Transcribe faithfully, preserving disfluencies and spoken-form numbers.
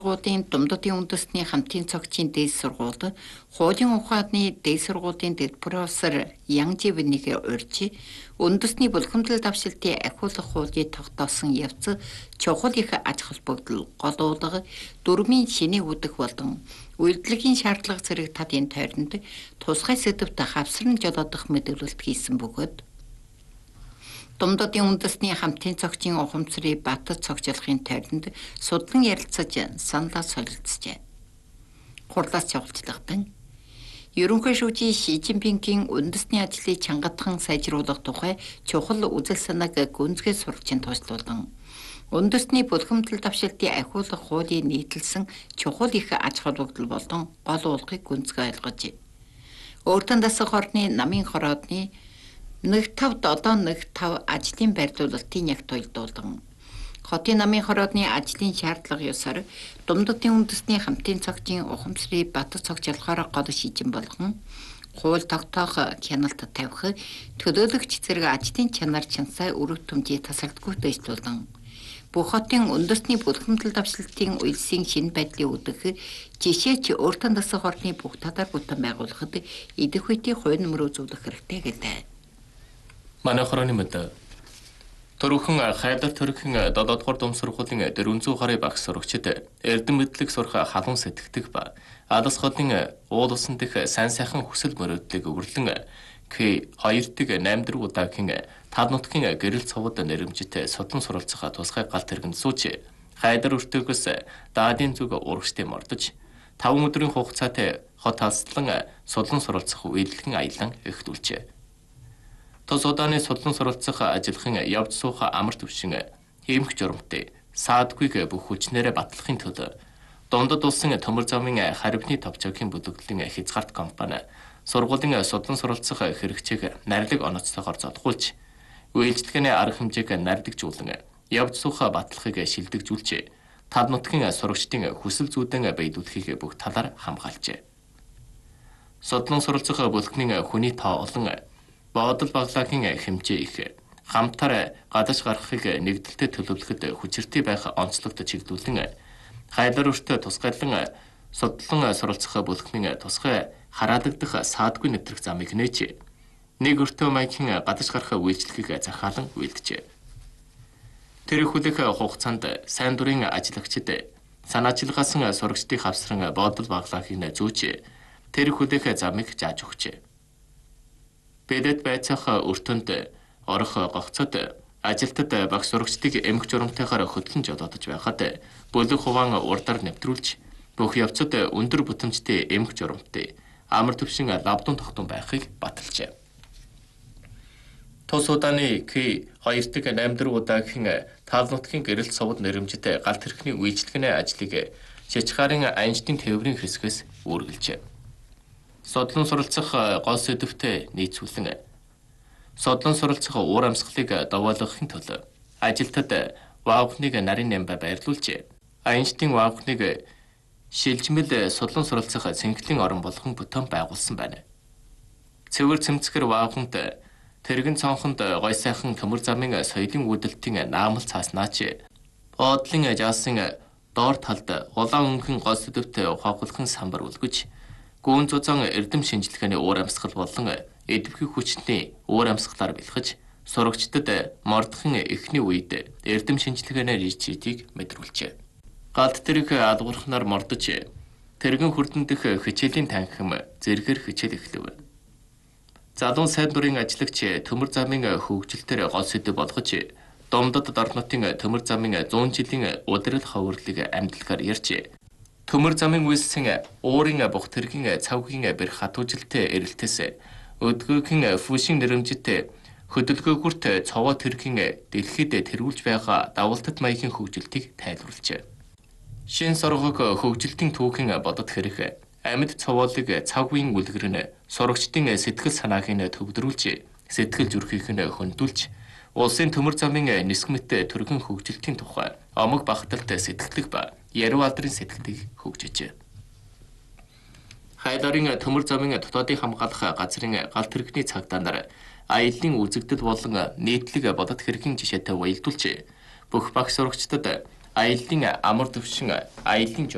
Сургуулийн Думдатын үндэсний хамтын цогцын дээд сургууль, хуулийн ухааны дээд сургуулийн дэд профессор Ян Живэнийг урьж, үндэсний булхимдал давшилтын ахиулах хуулийг тогтоосон явц чухал их аж холбогдол, гол уулга, дүрмийн шинэ үдэх болон үйлдвэрлэлийн шаардлага зэрэг татын тойронд тусгай сэдвт хавсран жолоодох мэдээлэлт хийсэн бөгөөд Думдатын үндэсний хамтын цогцын ухамсарыг батад цогцлохын тойронд судлан ярилцаж саналаа солилцжээ. Хурлаас явуулцлагдан ерөнхий шүүжийн Ши Цзиньпингийн үндэсний ажлыг чангатхан сайжруулах тухай чухал үзэл санааг гүнзгий сурвалжин тооцоолон үндэсний булхимдал давшилтын ахиулах хуулийг нийтэлсэн чухал их аж холбогдол болон гол уулгыг гүнзгий ойлгож өөртөө дасах орны намын хороодны нэг тав долоо нэг тав ажлын байрлуулалтын яг тойлдуулан хотын намын хороодны ажлын шаардлага ёсоор Думдатын үндэсний хамтын цогцын ухамсарыг батад цогцлохоор гол шийдэн болгон хууль тогтоох хяналт тавих төлөөлөгч зэрэг ажлын чанар чансаа өрөв төмжийг тасардгүй дэвшлүүлэн бүх хотын үндэсний булхимдал давшилтын үйлсийн шинэ байдлыг өгөх жишээч өөртөө дасах орны бүх талаар бүтэн байгуулахад идэх үеийн хувь нэмрөө зөвлөх хэрэгтэй гэлээ. Манай хорооны мэд Төрөхөн хайдар төрөхөн долоод дугаар дум сургуулийн дөрвөн зуун гаруй багш сурагчид эрдэм мэдлэг сурах халуун сэтгэдэг ба Алс хотын уул усан дэх сайн сайхан хүсэл мөрөөдлийг өвөрлөн К хоёр дэх наймд дөрөв удаагийн тал нутгийн гэрэл цовод нэрэмжтэй судлан суралцах тусгай галт тэргэнд сууч хайдар өртөөгөөс даадын зүг урагштай мордож таван өдрийн хугацаатай хот алслан судлан суралцах үйлдэлхэн аялан эхлүүлжээ. Тус удааны судлан суралцах ажиллахын явж суух амар төвшин хиймх журамтай саадгүйг бүх хүчнээрээ батлахын тулд дундад улсын төмөр замын харибны товчоогийн бүлэглэлийн хязгаарт компани сургуулийн судлан суралцах хэрэгцээг нарилэг онцлогоор зодгуулж үйлчлэгээний арга хэмжээг нарилгажуулан явж суух батлахыг шилдэгжүүлж тал нутгийн сурагчдын хүсэл зүйдэн байдуулахыг бүх талаар хамгаалжээ. Судлан суралцах бүлэглэний хүний тоо олон бодол баглагийн хэмжээ их хамтар гадаж гарахыг нэгдэлтэд төлөвлөхөд хүчиртэй байх онцлогт чиглүүлэн хайдар өртөө тусгайлан судлан суралцах бүлэглэний тусгай хараадагдах саадгүй нэвтрэх замыг нээж нэг өртөө маягийн гадаж гарах үйлчлэгийг захиалан үйлджээ. Тэр их хүлэх хугацаанд сайн дурын ажиллагчид санаачилгаасан сурагчдын хавсран бодол баглагийг зөөж тэр их хүлэх замыг зааж өгчээ. Бэдэд байцаах өртөнд орох гогцод ажилтад багш сурагчдыг эмх журамтайгаар хөтлөн жолоодож байхад бүлэг хуваан урдаар нэвтрүүлж бүх явцад өндөр бүтэмжтэй эмх журамтай амар төвшин лавдун тогтун байхыг баталжээ. Тус удааны К хоёр дэх наймд дөрөв удаагийн тал нутгийн гэрэл цовод нэрэмжтэй галт тэрхний үйлчлэгээний ажлыг Чичгаарын Айнштейн тээврийн хэсгээс үүргэлжээ. Судлан суралцах гол сэдвтэй нийцүүлэн судлан суралцах уур амьсгалыг даваалгахын тулд ажилтад ваавхныг нарийн нямба байрлуулж Айнштейн ваавхныг шилжмэл судлан суралцах цэнхлийн орон болгон бүтэн байгуулсан байна. Цэвэр цэмцгэр ваавханд тэрэгэн цонхонд гой сайхан төмөр замын соёлын үүдэлтийн наамал цааснаач боодлын жаасын доор талд улаан өнгөн гол сэдвтэй ухаагуулхан самбар үлгэж гүн зузаан эрдэм шинжилгээний уур амьсгал болон эдвэхий хүчний уур амьсгалаар бэлхэж сурагчдад мордохын эхний үед эрдэм шинжилгээний ричитийг мэдрүүлжээ. Галт тэрэг алгуурхнаар мордож тэрэгэн хүрдэн дэх хичээлийн танхим зэргээр хичээл эхлэв. Залуун сайн дурын ажиллагч төмөр замын хөгжилтөөр гол сэдэв болгож Думдад дорнотын төмөр замын зуун жилийн удирдал ховрлыг амьдлахаар ярьжээ. Төмөр замын үйлсэн уурын бух тэргийн цавгийн бэр хатуужилтэй эрэлтээс өдгөөгийн фүшин нэрэмжтэй хөдөлгөөгүрт цовоо тэргийн дэлхийд тэргүүлж байгаа давалтад маягийн хөгжилтийг тайлбарлажээ. Шин соргог хөгжилтийн түүхийн бодод хэрэг амьд цовоолыг цавгийн үлгэр нь сурагчдын сэтгэл санааг нь төвдрүүлж сэтгэл зүрхийг нь хөндүүлж улсын төмөр замын нисэх мэт төргөн хөгжилтийн тухай омог багталт сэтгэлэг ба яруу алдрын сэтгэлийг хөгжижээ. Хайдарын төмөр замын дотоодын хамгаалах газрын галт тэрэгний цагдаа нар аяллаа үзэгдэл болон нийтлэг бодод хэргийн жишээтэй уялдуулж бүх багш сурагчдад аяллаа амар төвшин аяллаа